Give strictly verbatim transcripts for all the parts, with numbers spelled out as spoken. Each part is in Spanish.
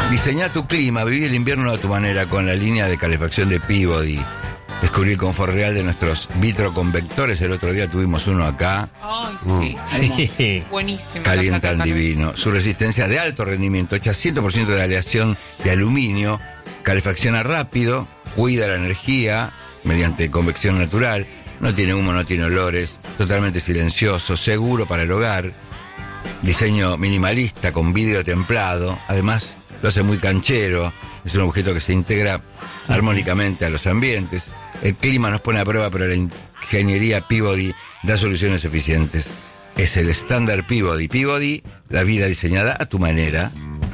Diseñá tu clima, viví el invierno a tu manera con la línea de calefacción de Peabody. Descubrí el confort real de nuestros vitroconvectores. El otro día tuvimos uno acá. Ay, sí. Mm. Sí. Buenísimo. Calientan divino. Su resistencia de alto rendimiento, hecha cien por ciento de aleación de aluminio, calefacciona rápido, cuida la energía mediante convección natural, no tiene humo, no tiene olores, totalmente silencioso, seguro para el hogar, diseño minimalista con vidrio templado, además lo hace muy canchero, es un objeto que se integra armónicamente a los ambientes. El clima nos pone a prueba, pero la ingeniería Peabody da soluciones eficientes. Es el estándar Peabody. Peabody, la vida diseñada a tu manera.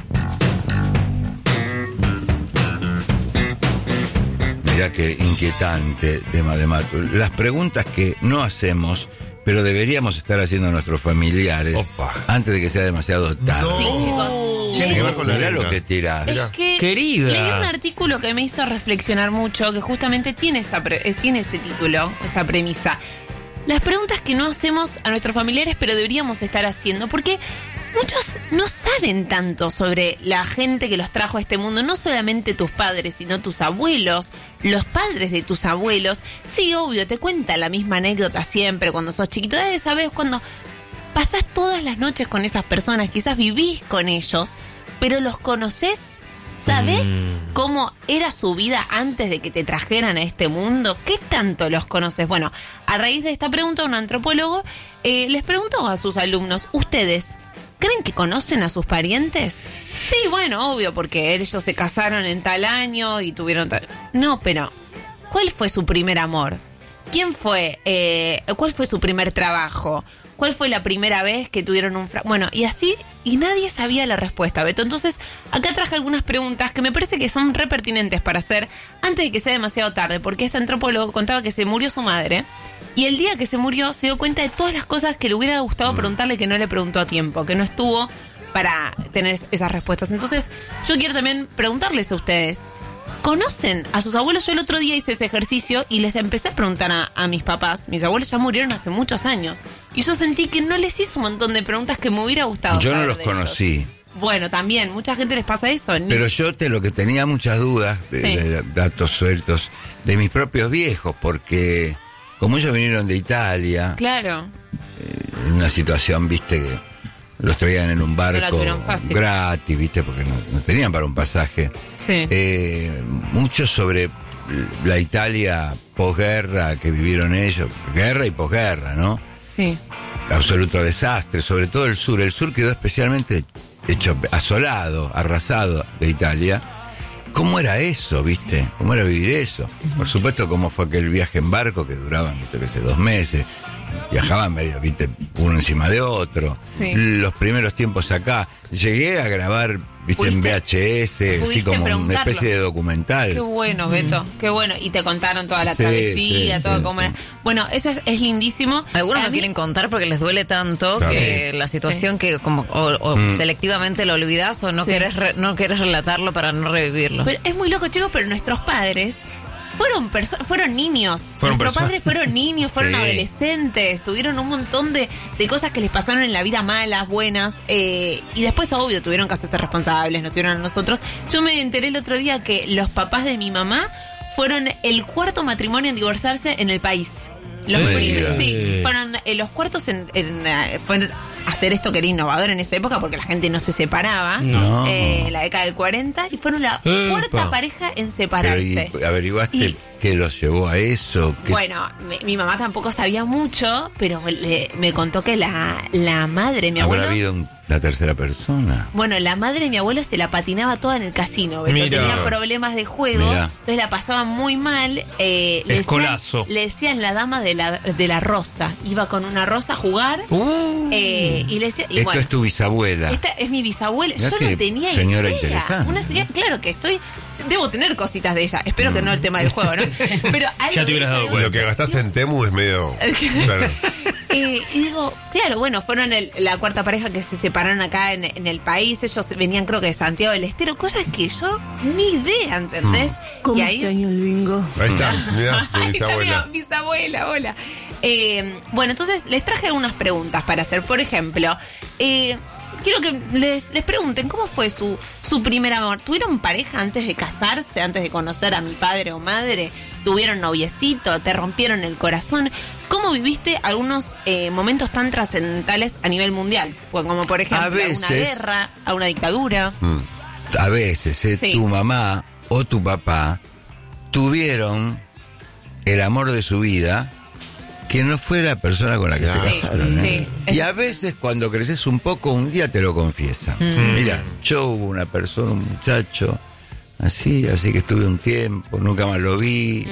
Mirá qué inquietante tema de Mato. Las preguntas que no hacemos, pero deberíamos estar haciendo a nuestros familiares. Opa. Antes de que sea demasiado tarde. No. Sí, chicos. Tiene que ver con la Mirá lo que tirás. Es que Querida. leí un artículo que me hizo reflexionar mucho, que justamente tiene, esa pre- tiene ese título, esa premisa. Las preguntas que no hacemos a nuestros familiares, pero deberíamos estar haciendo, porque muchos no saben tanto sobre la gente que los trajo a este mundo, no solamente tus padres, sino tus abuelos, los padres de tus abuelos. Sí, obvio, te cuenta la misma anécdota siempre cuando sos chiquito. Eh, ¿sabes? Cuando pasás todas las noches con esas personas, quizás vivís con ellos, pero los conocés. ¿Sabés mm. cómo era su vida antes de que te trajeran a este mundo? ¿Qué tanto los conoces? Bueno, a raíz de esta pregunta, un antropólogo eh, les preguntó a sus alumnos, ¿ustedes creen que conocen a sus parientes? Sí, bueno, obvio, porque ellos se casaron en tal año y tuvieron tal... No, pero ¿cuál fue su primer amor? ¿Quién fue? Eh, ¿Cuál fue su primer trabajo? ¿Cuál fue la primera vez que tuvieron un... Fra- bueno, y así, y nadie sabía la respuesta, Beto. Entonces, acá traje algunas preguntas que me parece que son re pertinentes para hacer antes de que sea demasiado tarde, porque este antropólogo contaba que se murió su madre, y el día que se murió se dio cuenta de todas las cosas que le hubiera gustado preguntarle que no le preguntó a tiempo, que no estuvo para tener esas respuestas. Entonces, yo quiero también preguntarles a ustedes, ¿conocen a sus abuelos? Yo el otro día hice ese ejercicio y les empecé a preguntar a, a mis papás. Mis abuelos ya murieron hace muchos años. Y yo sentí que no les hice un montón de preguntas que me hubiera gustado. Yo no saber los de conocí. ellos. Bueno, también, mucha gente les pasa eso. Ni... Pero yo te lo que tenía muchas dudas, de, Sí. de datos sueltos, de mis propios viejos, porque como ellos vinieron de Italia, Claro. eh, en una situación, viste, que los traían en un No la barco tuvieron fácil. gratis, viste, porque no, no tenían para un pasaje. Sí. Eh, mucho sobre la Italia posguerra que vivieron ellos, guerra y posguerra, ¿no? Sí. Absoluto desastre, sobre todo el sur. El sur quedó especialmente hecho asolado, arrasado de Italia. ¿Cómo era eso, viste? ¿Cómo era vivir eso? Por supuesto, cómo fue aquel viaje en barco que duraba, no sé, dos meses. Viajaban medio, viste, uno encima de otro. Sí. Los primeros tiempos acá. Llegué a grabar, viste, en V H S, así pudiste como una preguntarlo. especie de documental. Qué bueno, Beto, qué bueno. Y te contaron toda la Sí, travesía, sí, todo sí, cómo sí. era. Bueno, eso es, es lindísimo. Algunos A no mí- quieren contar porque les duele tanto Claro. que Sí. la situación Sí. que como o, o Mm. selectivamente lo olvidás o no Sí. querés re- no querés relatarlo para no revivirlo. Pero es muy loco, chicos, pero nuestros padres fueron perso- fueron niños. Fueron Nuestros perso- padres fueron niños, fueron Sí. adolescentes, tuvieron un montón de, de cosas que les pasaron en la vida malas, buenas, eh, y después, obvio, tuvieron que hacerse responsables, nos tuvieron a nosotros. Yo me enteré el otro día que los papás de mi mamá fueron el cuarto matrimonio en divorciarse en el país. Los Sí. primeros, sí, Sí. fueron eh, los cuartos en, en, eh, fue hacer esto que era innovador en esa época porque la gente no se separaba, No. eh, la década del cuarenta, y fueron la Epa. cuarta pareja en Pero separarse. y, averiguaste Y- qué los llevó a eso. ¿Qué- Bueno, mi, mi mamá tampoco sabía mucho, pero le- me contó que la, la madre, mi ¿Habrá abuelo... habido un- la tercera persona? Bueno, la madre de mi abuelo se la patinaba toda en el casino, Beto. Mira. Tenía problemas de juego, Mira. entonces la pasaba muy mal. Eh, le, decían, Escolazo. le decían la dama de la, de la rosa. Iba con una rosa a jugar Uh. eh, y le decía... Y Esto bueno, es tu bisabuela. esta es mi bisabuela. Mirá Yo qué no tenía señora idea. interesante. Una señora, claro que estoy... Debo tener cositas de ella. Espero que no el tema del juego, ¿no? Pero algo Ya te hubieras de ella dado de cuenta. Lo que gastás en Temu es medio... Claro. Eh, y digo, claro, bueno, fueron el- la cuarta pareja que se separaron acá en, en el país. Ellos venían, creo que de Santiago del Estero, cosas que yo ni idea, ¿entendés? ¿Cómo y ahí, extraño el bingo? Ahí está, mirá, mi Ahí está bisabuela. mi bisabuela, hola. Eh, bueno, entonces les traje unas preguntas para hacer. Por ejemplo, eh, quiero que les, les pregunten, ¿cómo fue su, su primer amor? ¿Tuvieron pareja antes de casarse, antes de conocer a mi padre o madre? ¿Tuvieron noviecito? ¿Te rompieron el corazón? ¿Cómo viviste algunos eh, momentos tan trascendentales a nivel mundial? Pues como por ejemplo, A veces- a una guerra, a una dictadura. Mm. A veces, eh, Sí. tu mamá o tu papá tuvieron el amor de su vida que no fue la persona con la que Claro. se Sí, casaron. ¿eh? sí. Y a veces cuando creces un poco, un día te lo confiesan. Mira, yo hubo una persona, un muchacho, así, así que estuve un tiempo, nunca más lo vi.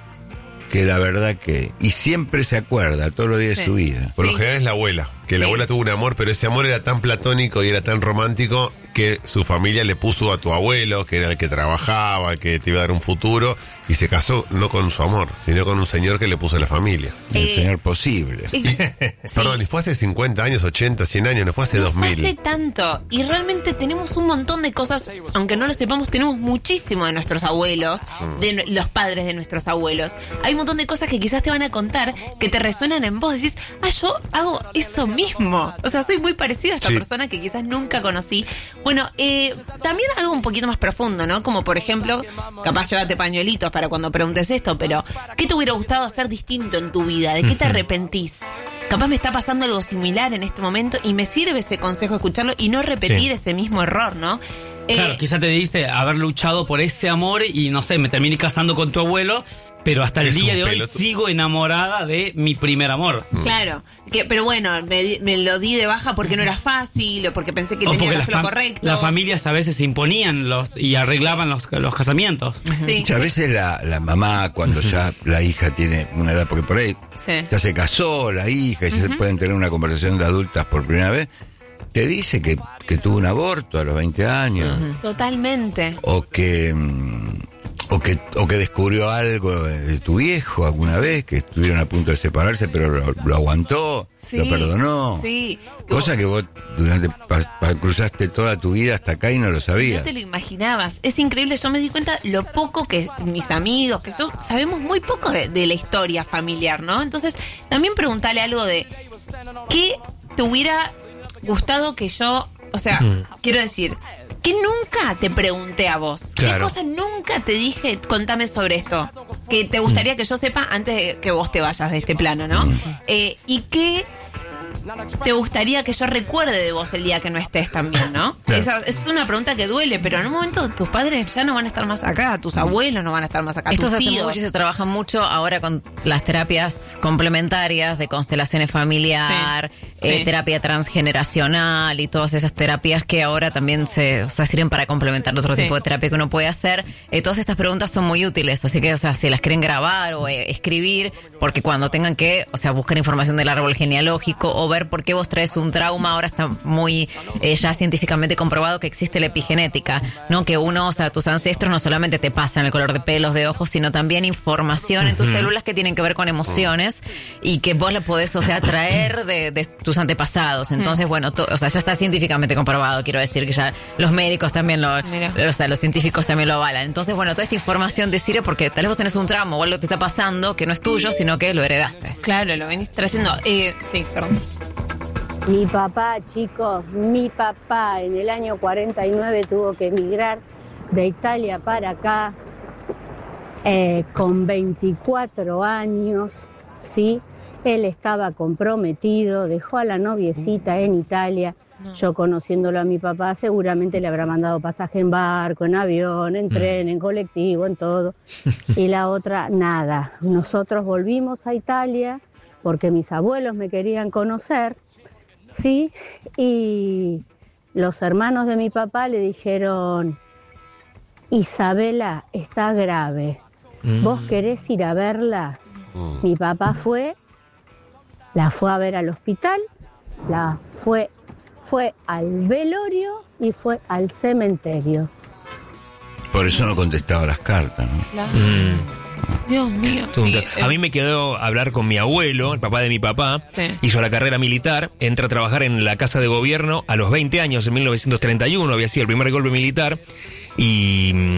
Que la verdad que... Y siempre se acuerda todos los días Sí. de su vida. Por lo Sí. general es la abuela, que Sí. la abuela tuvo un amor, pero ese amor era tan platónico y era tan romántico que su familia le puso a tu abuelo, que era el que trabajaba, el que te iba a dar un futuro, y se casó no con su amor, sino con un señor que le puso a la familia. El Eh, señor posible. Y- sí. Perdón, y fue hace cincuenta años, ochenta, cien años, no fue hace dos No mil. hace tanto. Y realmente tenemos un montón de cosas, aunque no lo sepamos, tenemos muchísimo de nuestros abuelos, de nu- los padres de nuestros abuelos. Hay un montón de cosas que quizás te van a contar que te resuenan en vos. Decís, ah, yo hago eso mismo. O sea, soy muy parecida a esta Sí. persona que quizás nunca conocí. Bueno, eh, también algo un poquito más profundo, ¿no? Como por ejemplo, capaz llévate pañuelitos para cuando preguntes esto, pero ¿qué te hubiera gustado hacer distinto en tu vida? ¿De qué te arrepentís? Capaz me está pasando algo similar en este momento y me sirve ese consejo escucharlo y no repetir Sí. ese mismo error, ¿no? Eh, Claro, quizá te dice haber luchado por ese amor y no sé, me terminé casando con tu abuelo, pero hasta el Es día un de hoy pelotudo. sigo enamorada de mi primer amor. Claro, que, pero bueno, me, di- me lo di de baja porque no era fácil o porque pensé que O tenía porque que las hacer lo fam- correcto. las familias a veces se imponían los y arreglaban los, los casamientos. Sí. Muchas veces la, la mamá, cuando ya la hija tiene una edad, porque por ahí Sí. ya se casó la hija, y ya se pueden tener una conversación de adultas por primera vez, te dice que, que tuvo un aborto a los veinte años, Totalmente. o que... mm, O que, o que descubrió algo de tu viejo alguna vez, que estuvieron a punto de separarse, pero lo, lo aguantó, Sí, lo perdonó. sí. Cosa que vos durante pa- pa- cruzaste toda tu vida hasta acá y no lo No sabías. te lo imaginabas. Es increíble. Yo me di cuenta lo poco que mis amigos, que yo, sabemos muy poco de, de la historia familiar, ¿no? Entonces, también preguntarle algo de ¿qué te hubiera gustado que yo, o sea, quiero decir, que nunca te pregunté a vos? ¿Qué Claro. cosa nunca te dije, contame sobre esto? Que te gustaría que yo sepa antes de que vos te vayas de este plano, ¿no? Eh, y qué te gustaría que yo recuerde de vos el día que no estés también, ¿no? Claro. Esa, esa es una pregunta que duele, pero en un momento tus padres ya no van a estar más acá, tus abuelos no van a estar más acá, Esto tus se hace tíos. mucho y se trabaja mucho ahora con las terapias complementarias de constelaciones familiar, Sí, eh, sí. terapia transgeneracional y todas esas terapias que ahora también se, o sea, sirven para complementar otro Sí. tipo de terapia que uno puede hacer. Eh, todas estas preguntas son muy útiles, así que, o sea, si las quieren grabar o eh, escribir, porque cuando tengan que, o sea, buscar información del árbol genealógico o ver por qué vos traes un trauma, ahora está muy eh, ya científicamente comprobado que existe la epigenética, ¿no? Que uno, o sea, tus ancestros no solamente te pasan el color de pelos, de ojos, sino también información en tus células que tienen que ver con emociones y que vos la podés, o sea, traer de, de tus antepasados. Entonces, bueno, to- o sea, ya está científicamente comprobado, quiero decir que ya los médicos también lo, Mira. o sea, los científicos también lo avalan. Entonces, bueno, toda esta información te sirve porque tal vez vos tenés un trauma o algo te está pasando que no es tuyo, sino que lo heredaste. Claro, lo venís trayendo. Eh, sí, perdón. Mi papá, chicos, mi papá en el año cuarenta y nueve tuvo que emigrar de Italia para acá eh, con veinticuatro años, ¿sí? Él estaba comprometido, dejó a la noviecita en Italia. Yo conociéndolo a mi papá seguramente le habrá mandado pasaje en barco, en avión, en tren, en colectivo, en todo. Y la otra, nada. Nosotros volvimos a Italia porque mis abuelos me querían conocer. Sí, y los hermanos de mi papá le dijeron, Isabela está grave, ¿vos querés ir a verla? Mi papá fue, la fue a ver al hospital, la fue, fue al velorio y fue al cementerio. Por eso no contestaba las cartas, ¿no? Claro. Mm. Dios mío. Todo un Sí, ca- eh, A mí me quedó hablar con mi abuelo, el papá de mi papá. Sí. Hizo la carrera militar, entra a trabajar en la Casa de Gobierno a los veinte años, en mil novecientos treinta y uno, había sido el primer golpe militar. Y mm,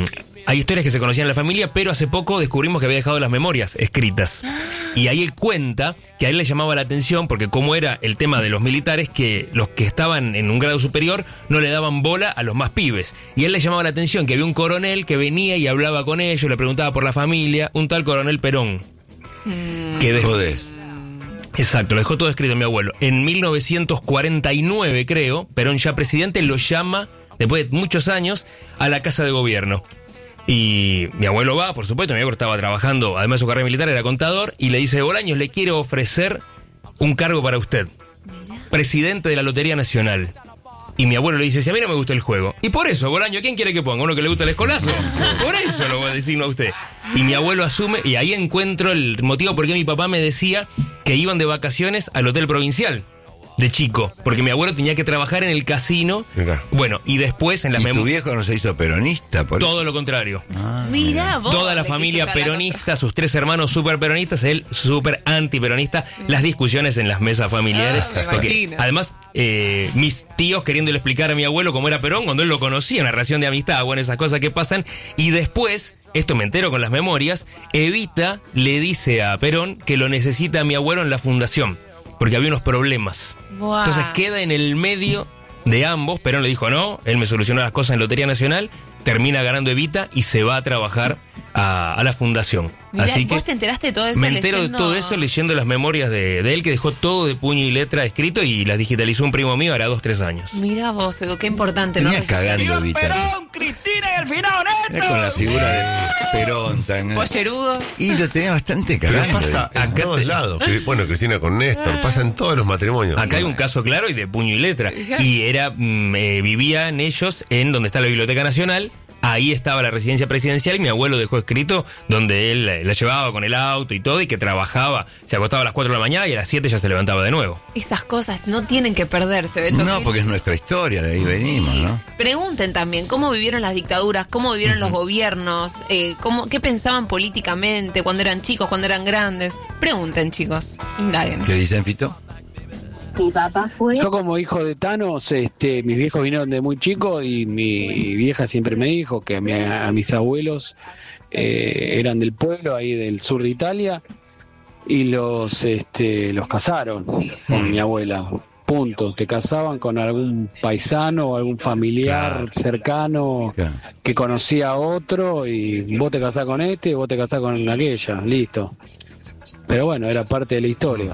hay historias que se conocían en la familia, pero hace poco descubrimos que había dejado las memorias escritas. Y ahí él cuenta que a él le llamaba la atención, porque como era el tema de los militares, que los que estaban en un grado superior no le daban bola a los más pibes. Y a él le llamaba la atención que había un coronel que venía y hablaba con ellos, le preguntaba por la familia, un tal coronel Perón. Mm. Que de- Jodés. Exacto, lo dejó todo escrito mi abuelo. En mil novecientos cuarenta y nueve, creo, Perón ya presidente lo llama, después de muchos años, a la Casa de Gobierno. Y mi abuelo va, por supuesto, mi abuelo estaba trabajando, además de su carrera militar, era contador, y le dice, Bolaños, le quiero ofrecer un cargo para usted. Presidente de la Lotería Nacional. Y mi abuelo le dice, si a mí no me gusta el juego. Y por eso, Bolaño, ¿quién quiere que ponga? ¿Uno que le gusta el escolazo? Por eso lo voy a decir a usted. Y mi abuelo asume, y ahí encuentro el motivo por qué mi papá me decía que iban de vacaciones al Hotel Provincial, de chico. Porque mi abuelo tenía que trabajar en el casino. Mirá. Bueno, y después en las ¿Y tu memorias... viejo no se hizo peronista? Por Todo eso? lo contrario. Ah, Mirá vos. Toda la de que familia eso ya la peronista, sus tres hermanos súper peronistas, él súper antiperonista, las discusiones en las mesas familiares. Ah, me porque imagino. además, eh, mis tíos queriéndole explicar a mi abuelo cómo era Perón cuando él lo conocía, una relación de amistad, bueno, esas cosas que pasan. Y después, esto me entero con las memorias, Evita le dice a Perón que lo necesita a mi abuelo en la fundación, porque había unos problemas. Buah. Entonces queda en el medio de ambos. Perón le dijo no, él me solucionó las cosas en Lotería Nacional, termina ganando Evita y se va a trabajar a, a la fundación. Mirá, Así que ¿vos te enteraste de todo eso me entero leyendo? de todo eso leyendo las memorias de, de él, que dejó todo de puño y letra escrito y las digitalizó un primo mío, hará dos, tres años. Mirá vos, Edu, qué importante, ¿no? Tenía cagando Evita. Era con la figura de Perón tan... Pollerudo. Y lo tenía bastante Pero cagando. pasa en Acá todos te- lados. Cri- Bueno, Cristina con Néstor, pasa en todos los matrimonios. Acá hay un caso claro y de puño y letra. Y era mm, eh, vivían ellos en donde está la Biblioteca Nacional. Ahí estaba la residencia presidencial y mi abuelo dejó escrito donde él eh, la llevaba con el auto y todo, y que trabajaba, se acostaba a las cuatro de la mañana y a las siete ya se levantaba de nuevo. Esas cosas no tienen que perderse, Beto. No, ¿Qué- porque es nuestra historia, de ahí venimos, ¿no? Pregunten también cómo vivieron las dictaduras, cómo vivieron los gobiernos, eh, cómo, qué pensaban políticamente cuando eran chicos, cuando eran grandes. Pregunten, chicos, indaguen. ¿Qué dicen, Fito? Mi papá fue Yo como hijo de Thanos, este, mis viejos vinieron de muy chicos y mi vieja siempre me dijo que a, mi- a mis abuelos eh, eran del pueblo, ahí del sur de Italia, y los, este, los casaron con mi abuela. Punto. Te casaban con algún paisano o algún familiar Claro. cercano Claro. que conocía a otro y vos te casás con este, vos te casás con aquella, listo. Pero bueno, era parte de la historia.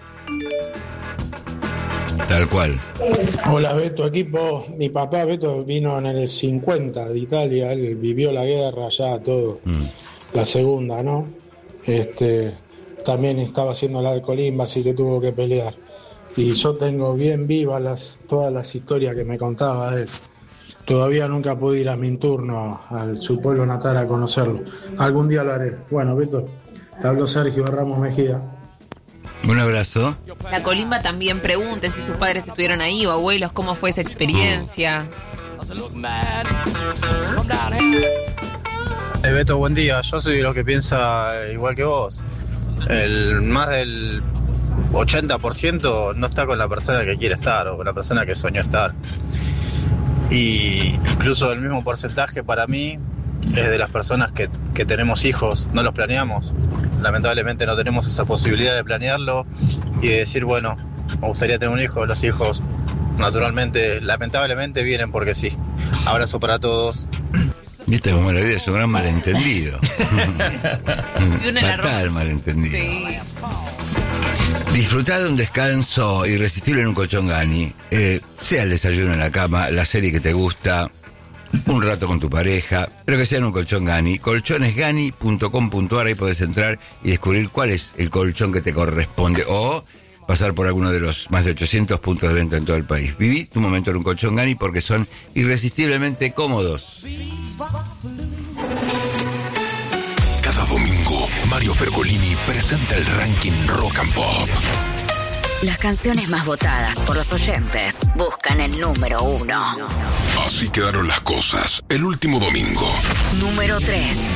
Tal cual. Hola Beto, equipo. Mi papá Beto vino en el cincuenta de Italia, él vivió la guerra ya todo, Mm. la segunda, ¿no? Este, también estaba haciendo la alcoholismo, así que tuvo que pelear. Y yo tengo bien vivas las, todas las historias que me contaba él. Todavía nunca pude ir a Minturno, a su pueblo natal, a conocerlo. Algún día lo haré. Bueno, Beto, te habló Sergio Ramos Mejía. Un abrazo. La Colimba también pregunte si sus padres estuvieron ahí o abuelos, cómo fue esa experiencia. Eh, Beto, buen día. Yo soy de los que piensa igual que vos. El más del ochenta por ciento no está con la persona que quiere estar o con la persona que soñó estar. Y incluso el mismo porcentaje para mí es de las personas que, que tenemos hijos, no los planeamos. Lamentablemente no tenemos esa posibilidad de planearlo y de decir, bueno, me gustaría tener un hijo. Los hijos, naturalmente, lamentablemente vienen porque sí. Abrazo para todos. Viste como la vida es un gran malentendido. Y uno la Fatal malentendido. Sí. Disfrutá de un descanso irresistible en un colchón Gani. Eh, sea el desayuno en la cama, la serie que te gusta, un rato con tu pareja, pero que sea en un colchón Gani. colchones gani punto com punto ar, ahí podés entrar y descubrir cuál es el colchón que te corresponde. O pasar por alguno de los más de ochocientos puntos de venta en todo el país. Viví tu momento en un colchón Gani porque son irresistiblemente cómodos. Cada domingo, Mario Pergolini presenta el ranking Rock and Pop. Las canciones más votadas por los oyentes buscan el número uno. Así quedaron las cosas el último domingo. Número tres.